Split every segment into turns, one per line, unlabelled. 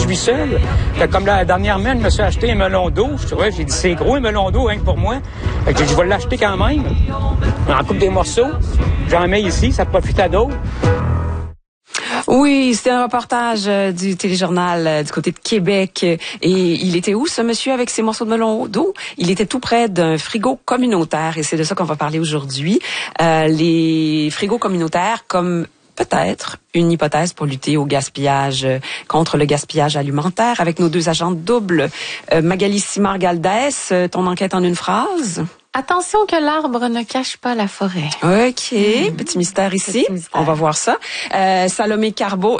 vis seul. Fait que comme la dernière semaine, je me suis acheté un melon d'eau. J'ai dit, c'est gros un melon d'eau, hein, pour moi. Fait que j'ai dit, je vais l'acheter quand même. En coupe des morceaux. J'en mets ici, ça profite à d'autres.
Oui, c'était un reportage du téléjournal du côté de Québec. Et il était où, ce monsieur, avec ses morceaux de melon d'eau? Il était tout près d'un frigo communautaire, et c'est de ça qu'on va parler aujourd'hui. Les frigos communautaires, comme peut-être une hypothèse pour lutter au gaspillage, contre le gaspillage alimentaire, avec nos deux agents doubles. Magali Simard-Galdès, ton enquête en une phrase?
Attention que l'arbre ne cache pas la forêt.
OK, petit mystère ici. Petit mystère. On va voir ça. Salomé Corbeau,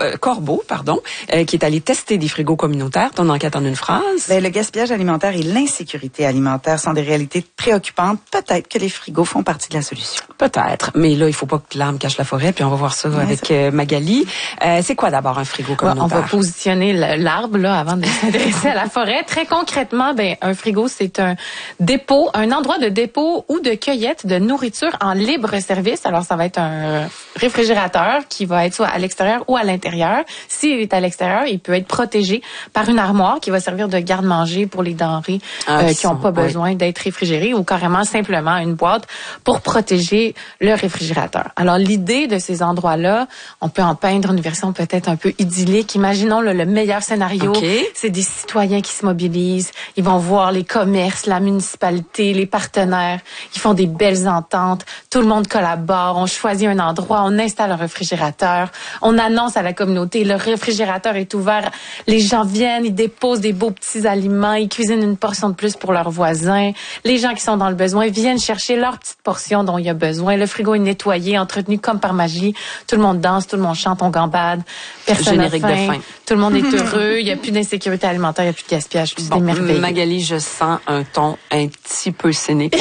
qui est allé tester des frigos communautaires. Ton enquête en une phrase?
Le gaspillage alimentaire et l'insécurité alimentaire sont des réalités préoccupantes. Peut-être que les frigos font partie de la solution.
Peut-être, mais là, il faut pas que l'arbre cache la forêt, puis on va voir ça avec Magali. C'est quoi d'abord un frigo communautaire?
On va positionner l'arbre là avant de s'intéresser à la forêt. Très concrètement, un frigo, c'est un dépôt, un endroit de dépôt ou de cueillette de nourriture en libre service. Alors, ça va être un réfrigérateur qui va être soit à l'extérieur ou à l'intérieur. S'il est à l'extérieur, il peut être protégé par une armoire qui va servir de garde-manger pour les denrées qui n'ont pas besoin d'être réfrigérées, ou carrément simplement une boîte pour protéger le réfrigérateur. Alors, l'idée de ces endroits-là, on peut en peindre une version peut-être un peu idyllique. Imaginons le meilleur scénario. C'est des citoyens qui se mobilisent. Ils vont voir les commerces, la municipalité, les partenaires. Ils font des belles ententes. Tout le monde collabore. On choisit un endroit. On installe un réfrigérateur. On annonce à la communauté, le réfrigérateur est ouvert. Les gens viennent, ils déposent des beaux petits aliments. Ils cuisinent une portion de plus pour leurs voisins. Les gens qui sont dans le besoin viennent chercher leur petite portion dont il y a besoin. Le frigo est nettoyé, entretenu comme par magie. Tout le monde danse, tout le monde chante, on gambade. Personne n'a faim. Tout le monde est heureux. Il n'y a plus d'insécurité alimentaire, il n'y a plus de gaspillage. C'est des merveilles.
Magali, je sens un ton un petit peu cynique.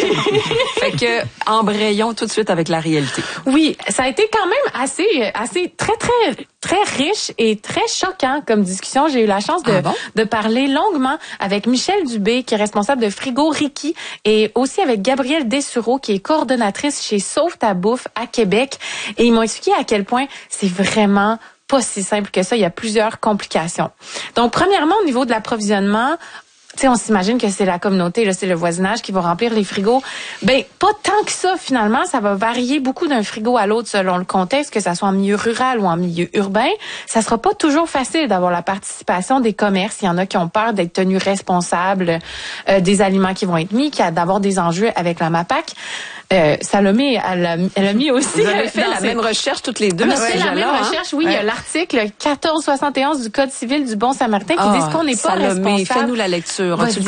Fait que embrayons tout de suite avec la réalité.
Oui, ça a été quand même assez très riche et très choquant comme discussion. J'ai eu la chance de parler longuement avec Michel Dubé, qui est responsable de Frigo Ricky, et aussi avec Gabrielle Dessureau, qui est coordonnatrice chez Sauve ta bouffe à Québec. Et ils m'ont expliqué à quel point c'est vraiment pas si simple que ça. Il y a plusieurs complications. Donc, premièrement, au niveau de l'approvisionnement, on s'imagine que c'est la communauté, là, c'est le voisinage qui va remplir les frigos. Pas tant que ça, finalement. Ça va varier beaucoup d'un frigo à l'autre selon le contexte, que ça soit en milieu rural ou en milieu urbain. Ça sera pas toujours facile d'avoir la participation des commerces. Il y en a qui ont peur d'être tenus responsables des aliments qui vont être mis, d'avoir des enjeux avec la MAPAC. Salomé, elle a mis aussi...
Vous avez fait la même recherche toutes les deux.
On a fait la même recherche, oui. Il y a l'article 1471 du Code civil du Bon Samaritain qui dit qu'on n'est pas responsable.
Salomé, fais-nous la lecture.